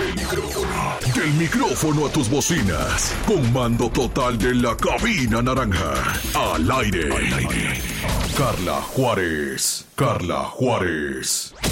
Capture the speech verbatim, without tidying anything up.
Del micrófono, del micrófono a tus bocinas. Comando total de la cabina naranja. Al aire. Al aire. Carla Juárez. Carla Juárez.